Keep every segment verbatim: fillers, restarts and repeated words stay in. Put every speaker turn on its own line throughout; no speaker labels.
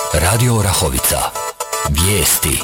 Radio Orahovica. Vijesti.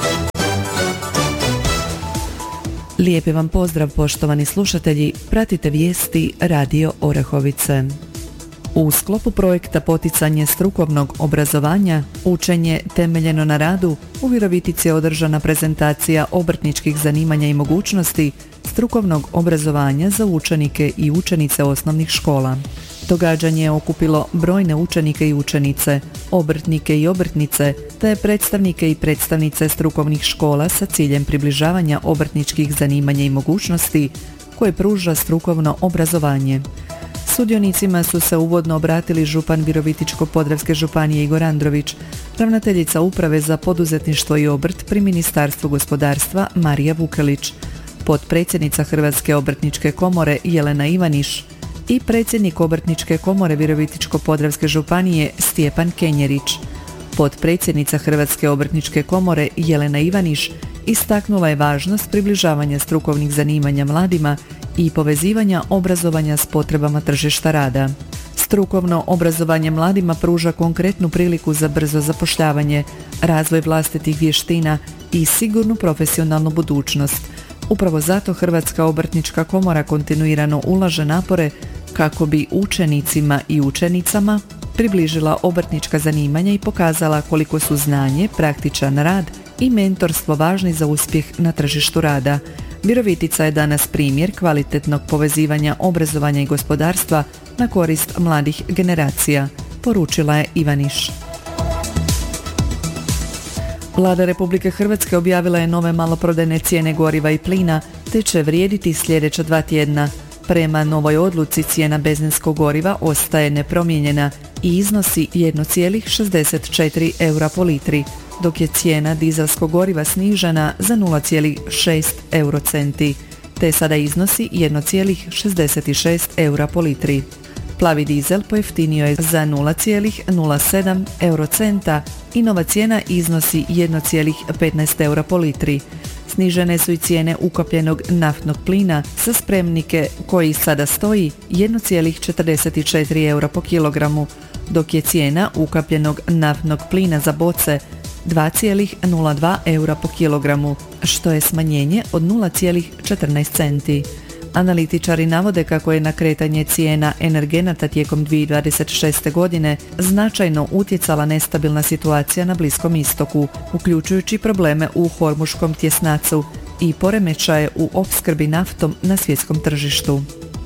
Lijepi vam pozdrav, poštovani slušatelji, pratite vijesti Radio Orahovice. U sklopu projekta poticanje strukovnog obrazovanja, učenje temeljeno na radu, u Virovitici je održana prezentacija obrtničkih zanimanja i mogućnosti strukovnog obrazovanja za učenike i učenice osnovnih škola. Događanje je okupilo brojne učenike i učenice, obrtnike i obrtnice, te predstavnike i predstavnice strukovnih škola sa ciljem približavanja obrtničkih zanimanja i mogućnosti koje pruža strukovno obrazovanje. Sudionicima su se uvodno obratili župan Virovitičko-podravske županije Igor Andrović, ravnateljica Uprave za poduzetništvo i obrt pri Ministarstvu gospodarstva Marija Vukelić, potpredsjednica Hrvatske obrtničke komore Jelena Ivaniš i predsjednik Obrtničke komore Virovitičko-podravske županije Stjepan Kenjerić. Potpredsjednica Hrvatske obrtničke komore Jelena Ivaniš istaknula je važnost približavanja strukovnih zanimanja mladima i povezivanja obrazovanja s potrebama tržišta rada. Strukovno obrazovanje mladima pruža konkretnu priliku za brzo zapošljavanje, razvoj vlastitih vještina i sigurnu profesionalnu budućnost. Upravo zato Hrvatska obrtnička komora kontinuirano ulaže napore kako bi učenicima i učenicama približila obrtnička zanimanja i pokazala koliko su znanje, praktičan rad i mentorstvo važni za uspjeh na tržištu rada. Virovitica je danas primjer kvalitetnog povezivanja obrazovanja i gospodarstva na korist mladih generacija, poručila je Ivaniš. Vlada Republike Hrvatske objavila je nove maloprodajne cijene goriva i plina, te će vrijediti sljedeća dva tjedna. Prema novoj odluci cijena benzinskog goriva ostaje nepromijenjena i iznosi jedan zarez šezdeset četiri eura po litri, dok je cijena dizelskog goriva snižena za nula zarez šest eurocenti, te sada iznosi jedan zarez šezdeset šest eura po litri. Plavi dizel pojeftinio je za nula zarez nula sedam eurocenta i nova cijena iznosi jedan zarez petnaest eura po litri. Snižene su i cijene ukapljenog naftnog plina za spremnike koji sada stoji jedan zarez četrdeset četiri eura po kilogramu, dok je cijena ukapljenog naftnog plina za boce dva zarez nula dva eura po kilogramu, što je smanjenje od nula zarez četrnaest centi. Analitičari navode kako je na kretanje cijena energenata tijekom dvije tisuće dvadeset šeste. godine značajno utjecala nestabilna situacija na Bliskom istoku, uključujući probleme u Hormuškom tjesnacu i poremećaje u opskrbi naftom na svjetskom tržištu.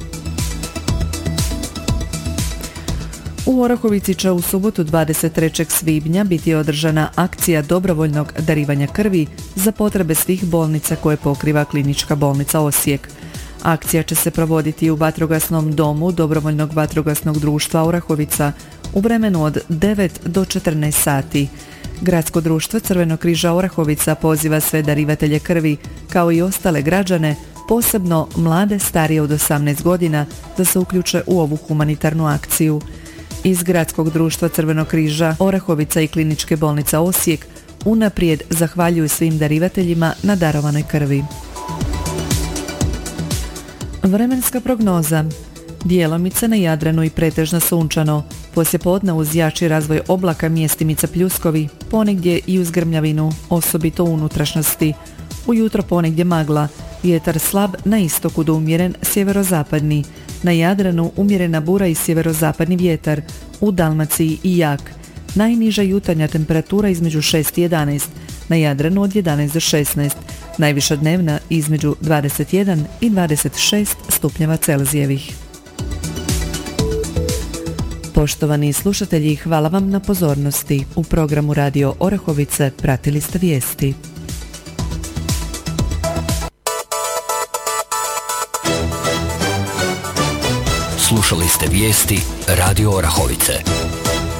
U Orahovici će u subotu dvadeset trećeg svibnja biti održana akcija dobrovoljnog darivanja krvi za potrebe svih bolnica koje pokriva Klinička bolnica Osijek. Akcija će se provoditi u vatrogasnom domu Dobrovoljnog vatrogasnog društva Orahovica u vremenu od devet do četrnaest sati. Gradsko društvo Crvenog križa Orahovica poziva sve darivatelje krvi, kao i ostale građane, posebno mlade starije od osamnaest godina, da se uključe u ovu humanitarnu akciju. Iz Gradskog društva Crvenog križa Orahovica i Kliničke bolnice Osijek unaprijed zahvaljuju svim darivateljima na darovanoj krvi. Vremenska prognoza. Djelomice na Jadranu i pretežno sunčano. Poslijepodne uz jači razvoj oblaka mjestimice pljuskovi, ponegdje i uz grmljavinu, osobito u unutrašnjosti. Ujutro ponegdje magla, vjetar slab na istoku do umjeren sjeverozapadni. Na Jadranu umjerena bura i sjeverozapadni vjetar, u Dalmaciji i jak. Najniža jutarnja temperatura između šest i jedanaest, na Jadranu od jedanaest do šesnaest, najviša dnevna između dvadeset jedan i dvadeset šest stupnjeva Celzijevih. Poštovani slušatelji, hvala vam na pozornosti. U programu Radio Orahovice pratili ste vijesti.
Slušali ste vijesti Radio Orahovice.